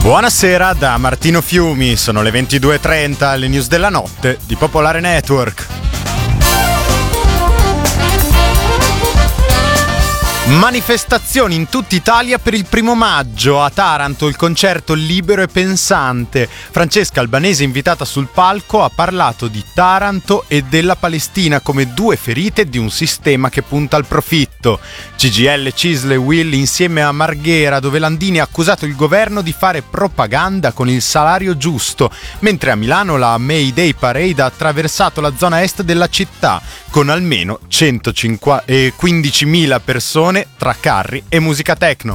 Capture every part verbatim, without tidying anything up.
Buonasera da Martino Fiumi, sono le ventidue e trenta, le news della notte di Popolare Network. Manifestazioni in tutta Italia per il primo maggio. A Taranto il concerto Libero e Pensante. Francesca Albanese, invitata sul palco, ha parlato di Taranto e della Palestina come due ferite di un sistema che punta al profitto. C G I L, C I S L e U I L insieme a Marghera, dove Landini ha accusato il governo di fare propaganda con il salario giusto, mentre a Milano la May Day Parade ha attraversato la zona est della città con almeno centoquindicimila persone tra carri e musica techno.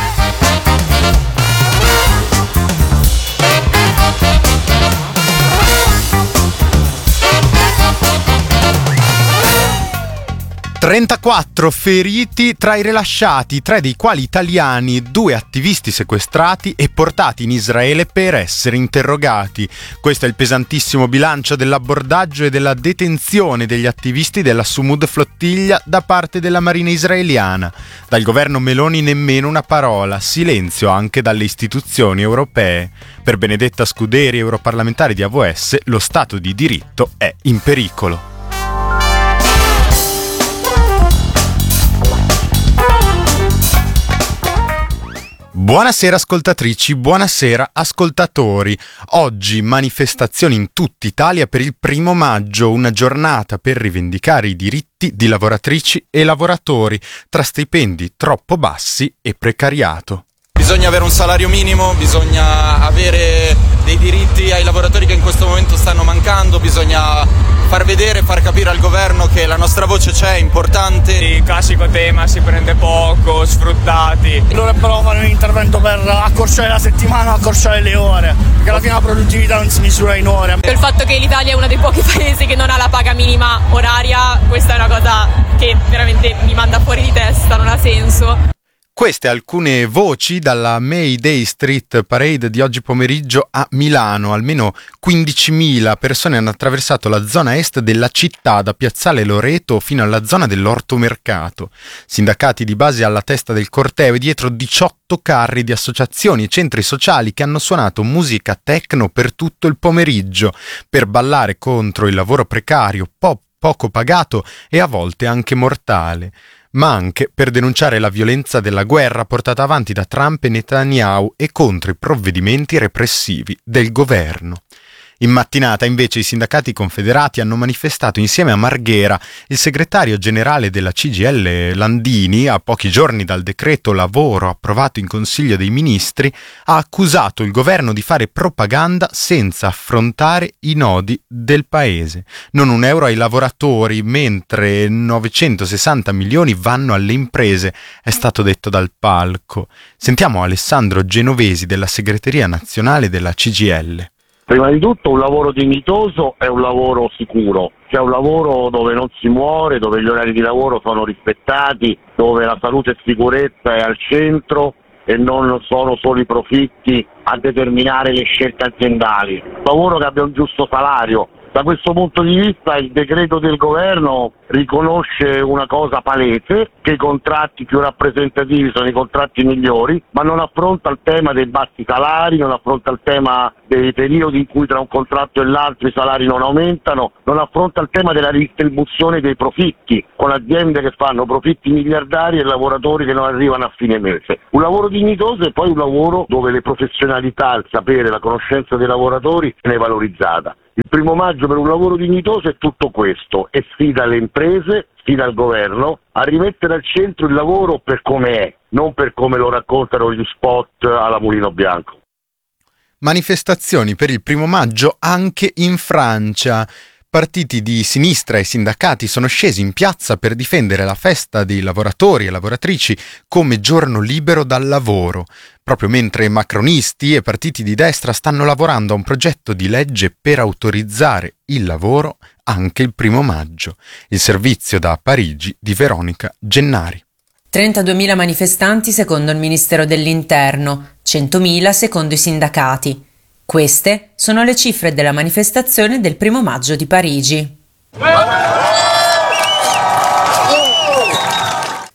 trentaquattro feriti tra i rilasciati, tre dei quali italiani, due attivisti sequestrati e portati in Israele per essere interrogati. Questo è il pesantissimo bilancio dell'abbordaggio e della detenzione degli attivisti della Sumud Flottiglia da parte della Marina israeliana. Dal governo Meloni nemmeno una parola, silenzio anche dalle istituzioni europee. Per Benedetta Scuderi, europarlamentare di A V S, lo Stato di diritto è in pericolo. Buonasera ascoltatrici, buonasera ascoltatori. Oggi manifestazioni in tutta Italia per il primo maggio, una giornata per rivendicare i diritti di lavoratrici e lavoratori tra stipendi troppo bassi e precariato. Bisogna avere un salario minimo, bisogna avere dei diritti ai lavoratori che in questo momento stanno mancando, bisogna far vedere, far capire al governo che la nostra voce c'è, è importante. Il classico tema, si prende poco, sfruttati. Dovrebbero però fare un intervento per accorciare la settimana, accorciare le ore, perché alla fine la produttività non si misura in ore. Per il fatto che l'Italia è uno dei pochi paesi che non ha la paga minima oraria, questa è una cosa che veramente mi manda fuori di testa, non ha senso. Queste alcune voci dalla May Day Street Parade di oggi pomeriggio a Milano. Almeno quindicimila persone hanno attraversato la zona est della città, da Piazzale Loreto fino alla zona dell'Ortomercato. Sindacati di base alla testa del corteo e dietro diciotto carri di associazioni e centri sociali che hanno suonato musica techno per tutto il pomeriggio, per ballare contro il lavoro precario, po- poco pagato e a volte anche mortale, ma anche per denunciare la violenza della guerra portata avanti da Trump e Netanyahu e contro i provvedimenti repressivi del governo. In mattinata, invece, i sindacati confederati hanno manifestato insieme a Marghera. Il segretario generale della C G I L, Landini, a pochi giorni dal decreto lavoro approvato in Consiglio dei Ministri, ha accusato il governo di fare propaganda senza affrontare i nodi del paese. Non un euro ai lavoratori, mentre novecentosessanta milioni vanno alle imprese, è stato detto dal palco. Sentiamo Alessandro Genovesi della segreteria nazionale della C G I L. Prima di tutto un lavoro dignitoso è un lavoro sicuro, cioè un lavoro dove non si muore, dove gli orari di lavoro sono rispettati, dove la salute e sicurezza è al centro e non sono solo i profitti a determinare le scelte aziendali. Un lavoro che abbia un giusto salario. Da questo punto di vista il decreto del governo riconosce una cosa palese, che i contratti più rappresentativi sono i contratti migliori, ma non affronta il tema dei bassi salari, non affronta il tema dei periodi in cui tra un contratto e l'altro i salari non aumentano, non affronta il tema della distribuzione dei profitti, con aziende che fanno profitti miliardari e lavoratori che non arrivano a fine mese. Un lavoro dignitoso e poi un lavoro dove le professionalità, il sapere, la conoscenza dei lavoratori viene valorizzata. Il primo maggio per un lavoro dignitoso è tutto questo, e sfida le imprese, sfida il governo a rimettere al centro il lavoro per come è, non per come lo raccontano gli spot alla Mulino Bianco. Manifestazioni per il primo maggio anche in Francia. Partiti di sinistra e sindacati sono scesi in piazza per difendere la festa dei lavoratori e lavoratrici come giorno libero dal lavoro, proprio mentre macronisti e partiti di destra stanno lavorando a un progetto di legge per autorizzare il lavoro anche il primo maggio. Il servizio da Parigi di Veronica Gennari. trentaduemila manifestanti secondo il Ministero dell'Interno, centomila secondo i sindacati. Queste sono le cifre della manifestazione del primo maggio di Parigi.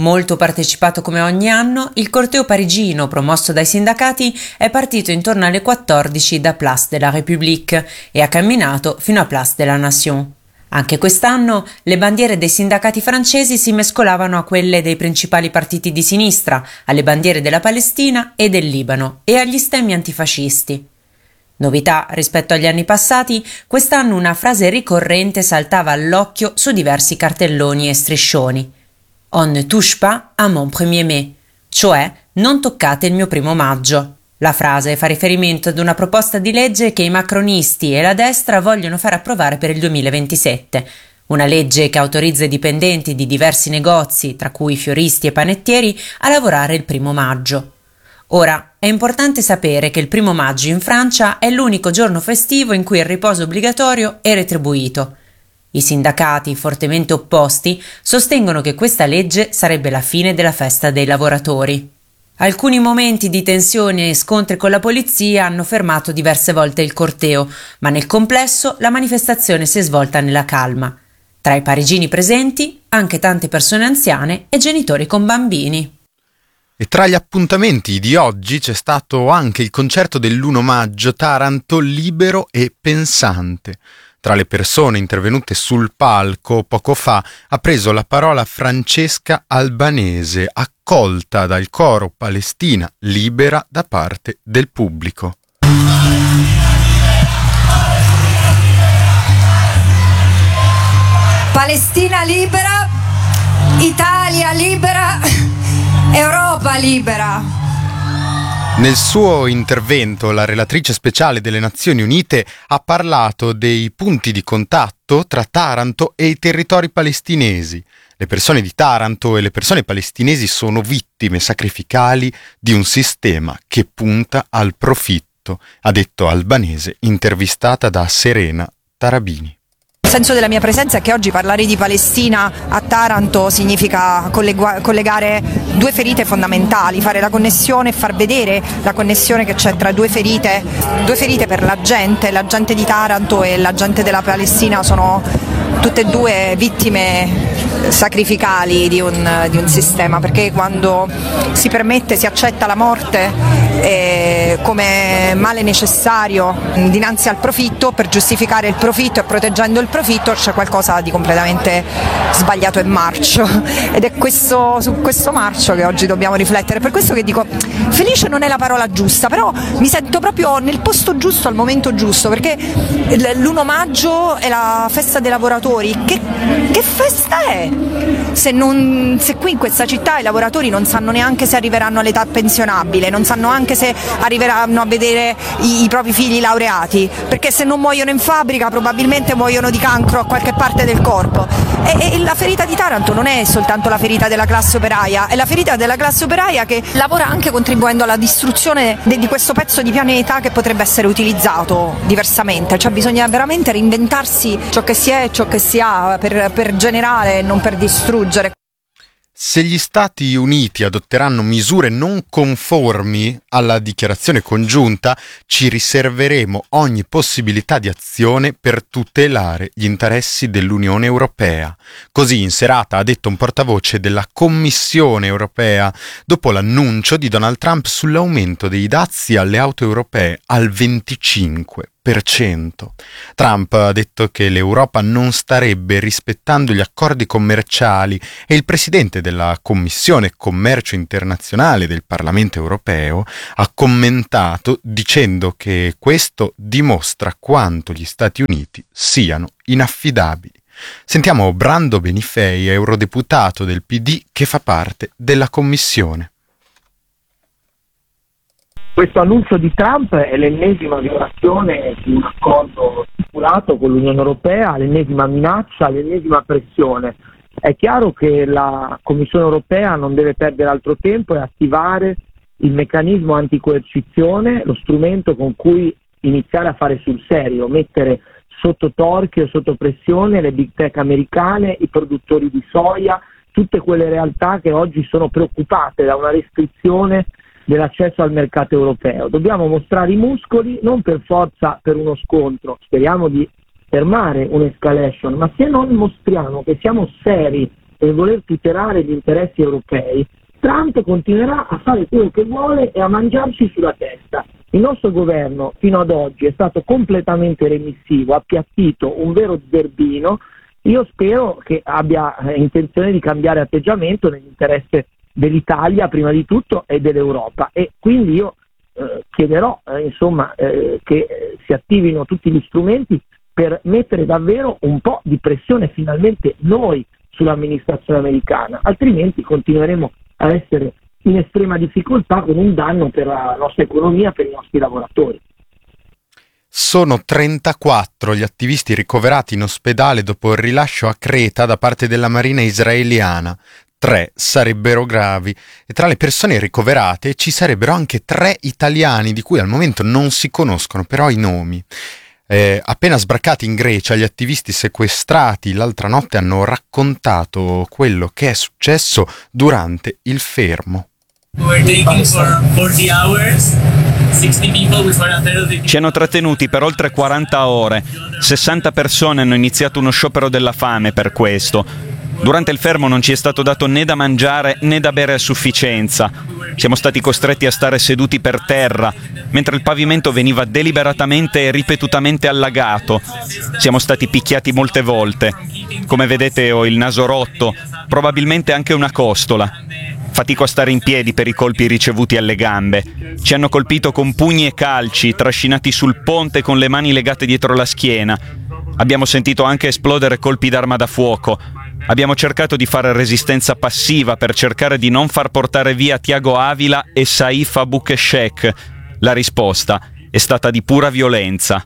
Molto partecipato come ogni anno, il corteo parigino promosso dai sindacati è partito intorno alle quattordici da Place de la République e ha camminato fino a Place de la Nation. Anche quest'anno le bandiere dei sindacati francesi si mescolavano a quelle dei principali partiti di sinistra, alle bandiere della Palestina e del Libano e agli stemmi antifascisti. Novità rispetto agli anni passati, quest'anno una frase ricorrente saltava all'occhio su diversi cartelloni e striscioni. On ne touche pas à mon premier mai, cioè non toccate il mio primo maggio. La frase fa riferimento ad una proposta di legge che i macronisti e la destra vogliono far approvare per il duemilaventisette, una legge che autorizza i dipendenti di diversi negozi, tra cui fioristi e panettieri, a lavorare il primo maggio. Ora, è importante sapere che il primo maggio in Francia è l'unico giorno festivo in cui il riposo obbligatorio è retribuito. I sindacati, fortemente opposti, sostengono che questa legge sarebbe la fine della festa dei lavoratori. Alcuni momenti di tensione e scontri con la polizia hanno fermato diverse volte il corteo, ma nel complesso la manifestazione si è svolta nella calma. Tra i parigini presenti, anche tante persone anziane e genitori con bambini. E tra gli appuntamenti di oggi c'è stato anche il concerto dell'primo maggio Taranto libero e pensante. Tra le persone intervenute sul palco poco fa ha preso la parola Francesca Albanese, accolta dal coro Palestina libera da parte del pubblico. Palestina libera, Italia libera, Europa libera. Nel suo intervento la relatrice speciale delle Nazioni Unite ha parlato dei punti di contatto tra Taranto e i territori palestinesi. Le persone di Taranto e le persone palestinesi sono vittime sacrificali di un sistema che punta al profitto, ha detto Albanese, intervistata da Serena Tarabini. Il senso della mia presenza è che oggi parlare di Palestina a Taranto significa collega- collegare due ferite fondamentali, fare la connessione e far vedere la connessione che c'è tra due ferite, due ferite per la gente, la gente di Taranto e la gente della Palestina sono tutte e due vittime sacrificali di un, di un sistema, perché quando si permette, si accetta la morte eh, come male necessario dinanzi al profitto, per giustificare il profitto e proteggendo il profitto c'è qualcosa di completamente sbagliato e marcio, ed è questo, su questo marcio che oggi dobbiamo riflettere. Per questo che dico, felice non è la parola giusta, però mi sento proprio nel posto giusto al momento giusto, perché l'primo maggio è la festa dei lavoratori. Che, che festa è? Se, non, se qui in questa città i lavoratori non sanno neanche se arriveranno all'età pensionabile, non sanno anche se arriveranno a vedere i, i propri figli laureati, perché se non muoiono in fabbrica probabilmente muoiono di cancro a qualche parte del corpo. E, e la ferita di Taranto non è soltanto la ferita della classe operaia, è la ferita della classe operaia che lavora anche contribuendo alla distruzione de, di questo pezzo di pianeta che potrebbe essere utilizzato diversamente. Cioè bisogna veramente reinventarsi ciò che si è e ciò che si ha per, per generare e non per distruggere. Se gli Stati Uniti adotteranno misure non conformi alla dichiarazione congiunta, ci riserveremo ogni possibilità di azione per tutelare gli interessi dell'Unione Europea. Così in serata ha detto un portavoce della Commissione Europea dopo l'annuncio di Donald Trump sull'aumento dei dazi alle auto europee al venticinque per cento. Trump ha detto che l'Europa non starebbe rispettando gli accordi commerciali e il presidente della Commissione Commercio Internazionale del Parlamento Europeo ha commentato dicendo che questo dimostra quanto gli Stati Uniti siano inaffidabili. Sentiamo Brando Benifei, eurodeputato del P D che fa parte della Commissione. Questo annuncio di Trump è l'ennesima violazione di un accordo stipulato con l'Unione Europea, l'ennesima minaccia, l'ennesima pressione. È chiaro che la Commissione Europea non deve perdere altro tempo e attivare il meccanismo anticoercizione, lo strumento con cui iniziare a fare sul serio, mettere sotto torchio, sotto pressione le big tech americane, i produttori di soia, tutte quelle realtà che oggi sono preoccupate da una restrizione dell'accesso al mercato europeo. Dobbiamo mostrare i muscoli, non per forza per uno scontro, speriamo di fermare un'escalation, ma se non mostriamo che siamo seri e voler tutelare gli interessi europei, Trump continuerà a fare quello che vuole e a mangiarci sulla testa. Il nostro governo fino ad oggi è stato completamente remissivo, appiattito, un vero zerbino. Io spero che abbia intenzione di cambiare atteggiamento nell'interesse dell'Italia prima di tutto e dell'Europa, e quindi io eh, chiederò eh, insomma eh, che eh, si attivino tutti gli strumenti per mettere davvero un po' di pressione finalmente noi sull'amministrazione americana, altrimenti continueremo a essere in estrema difficoltà con un danno per la nostra economia, per i nostri lavoratori. Sono trentaquattro gli attivisti ricoverati in ospedale dopo il rilascio a Creta da parte della Marina israeliana. Tre sarebbero gravi e tra le persone ricoverate ci sarebbero anche tre italiani di cui al momento non si conoscono però i nomi. Eh, appena sbarcati in Grecia, gli attivisti sequestrati l'altra notte hanno raccontato quello che è successo durante il fermo. Ci hanno trattenuti per oltre quaranta ore. sessanta persone hanno iniziato uno sciopero della fame per questo. Durante il fermo non ci è stato dato né da mangiare né da bere a sufficienza. Siamo stati costretti a stare seduti per terra, mentre il pavimento veniva deliberatamente e ripetutamente allagato. Siamo stati picchiati molte volte. Come vedete ho il naso rotto, probabilmente anche una costola. Fatico a stare in piedi per i colpi ricevuti alle gambe. Ci hanno colpito con pugni e calci, trascinati sul ponte con le mani legate dietro la schiena. Abbiamo sentito anche esplodere colpi d'arma da fuoco. Abbiamo cercato di fare resistenza passiva per cercare di non far portare via Thiago Avila e Saif Aboukheshek. La risposta è stata di pura violenza.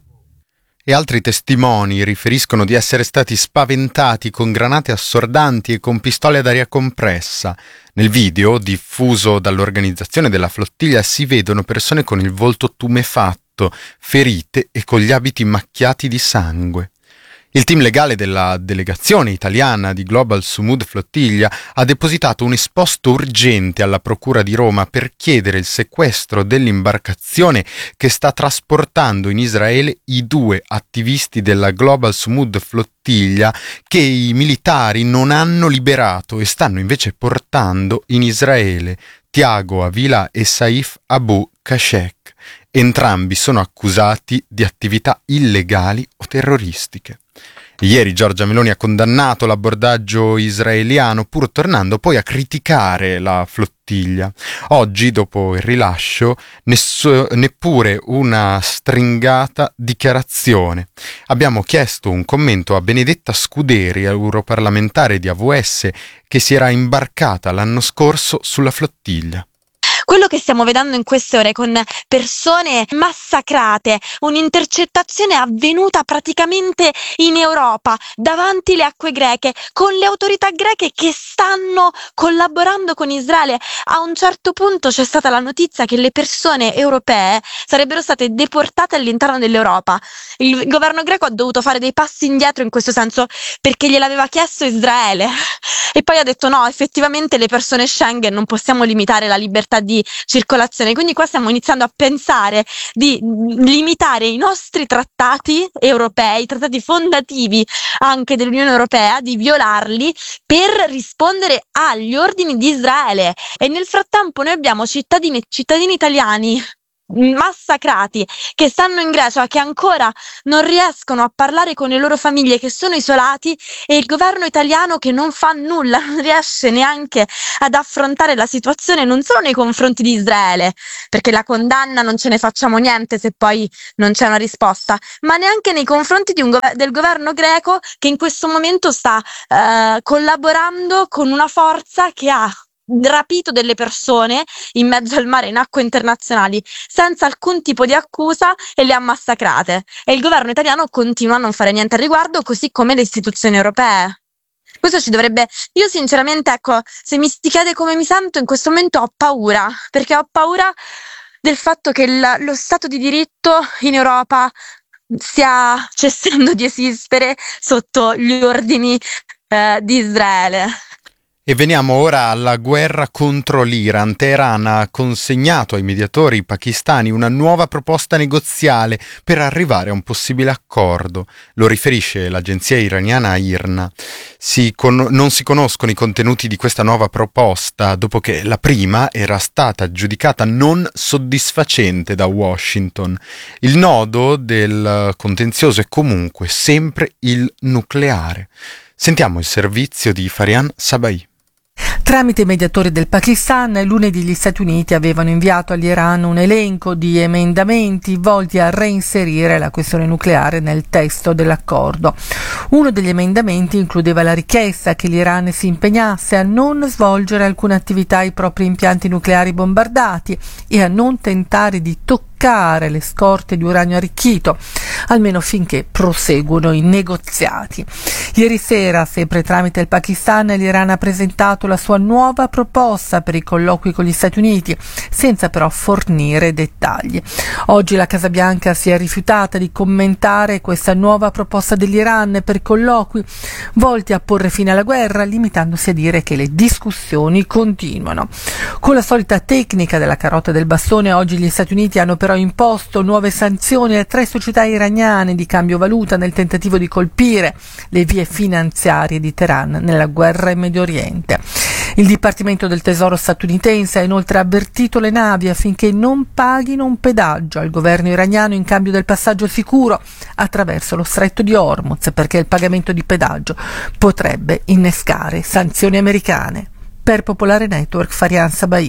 E altri testimoni riferiscono di essere stati spaventati con granate assordanti e con pistole ad aria compressa. Nel video, diffuso dall'organizzazione della flottiglia, si vedono persone con il volto tumefatto, ferite e con gli abiti macchiati di sangue. Il team legale della delegazione italiana di Global Sumud Flottiglia ha depositato un esposto urgente alla Procura di Roma per chiedere il sequestro dell'imbarcazione che sta trasportando in Israele i due attivisti della Global Sumud Flottiglia che i militari non hanno liberato e stanno invece portando in Israele, Thiago Avila e Saif Aboukheshek. Entrambi sono accusati di attività illegali o terroristiche. Ieri Giorgia Meloni ha condannato l'abbordaggio israeliano, pur tornando poi a criticare la flottiglia. Oggi, dopo il rilascio, ness- neppure una stringata dichiarazione. Abbiamo chiesto un commento a Benedetta Scuderi, europarlamentare di A V S, che si era imbarcata l'anno scorso sulla flottiglia. Quello che stiamo vedendo in queste ore con persone massacrate, un'intercettazione avvenuta praticamente in Europa, davanti alle acque greche, con le autorità greche che stanno collaborando con Israele. A un certo punto c'è stata la notizia che le persone europee sarebbero state deportate all'interno dell'Europa. Il governo greco ha dovuto fare dei passi indietro in questo senso perché gliel'aveva chiesto Israele e poi ha detto no, effettivamente le persone Schengen non possiamo limitare la libertà di circolazione, quindi qua stiamo iniziando a pensare di limitare i nostri trattati europei, i trattati fondativi anche dell'Unione Europea, di violarli per rispondere agli ordini di Israele. E nel frattempo noi abbiamo cittadini cittadini italiani massacrati che stanno in Grecia, che ancora non riescono a parlare con le loro famiglie, che sono isolati, e il governo italiano che non fa nulla, non riesce neanche ad affrontare la situazione, non solo nei confronti di Israele, perché la condanna non ce ne facciamo niente se poi non c'è una risposta, ma neanche nei confronti di un gov- del governo greco, che in questo momento sta eh, collaborando con una forza che ha rapito delle persone in mezzo al mare in acque internazionali senza alcun tipo di accusa e le ha massacrate, e il governo italiano continua a non fare niente al riguardo, così come le istituzioni europee. Questo ci dovrebbe, io sinceramente, ecco, se mi si chiede come mi sento in questo momento, ho paura, perché ho paura del fatto che il, lo Stato di diritto in Europa stia cessando di esistere sotto gli ordini eh, di Israele. E veniamo ora alla guerra contro l'Iran. Teheran ha consegnato ai mediatori pakistani una nuova proposta negoziale per arrivare a un possibile accordo. Lo riferisce l'agenzia iraniana I R N A. Si con- non si conoscono i contenuti di questa nuova proposta dopo che la prima era stata giudicata non soddisfacente da Washington. Il nodo del contenzioso è comunque sempre il nucleare. Sentiamo il servizio di Farian Sabai. Tramite i mediatori del Pakistan, lunedì gli Stati Uniti avevano inviato all'Iran un elenco di emendamenti volti a reinserire la questione nucleare nel testo dell'accordo. Uno degli emendamenti includeva la richiesta che l'Iran si impegnasse a non svolgere alcune attività ai propri impianti nucleari bombardati e a non tentare di toccare le scorte di uranio arricchito, almeno finché proseguono i negoziati. Ieri sera, sempre tramite il Pakistan, l'Iran ha presentato la sua nuova proposta per i colloqui con gli Stati Uniti, senza però fornire dettagli. Oggi la Casa Bianca si è rifiutata di commentare questa nuova proposta dell'Iran per colloqui volti a porre fine alla guerra, limitandosi a dire che le discussioni continuano. Con la solita tecnica della carota e del bastone, oggi gli Stati Uniti hanno però imposto nuove sanzioni a tre società iraniane di cambio valuta nel tentativo di colpire le vie finanziarie di Teheran nella guerra in Medio Oriente. Il Dipartimento del Tesoro statunitense ha inoltre avvertito le navi affinché non paghino un pedaggio al governo iraniano in cambio del passaggio sicuro attraverso lo stretto di Hormuz, perché il pagamento di pedaggio potrebbe innescare sanzioni americane. Per Popolare Network, Farian Sabai.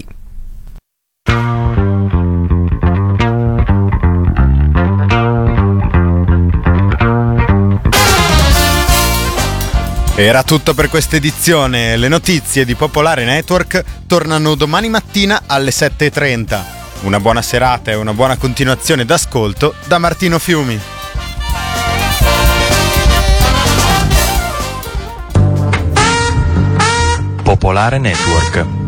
Era tutto per questa edizione. Le notizie di Popolare Network tornano domani mattina alle sette e trenta. Una buona serata e una buona continuazione d'ascolto da Martino Fiumi. Popolare Network.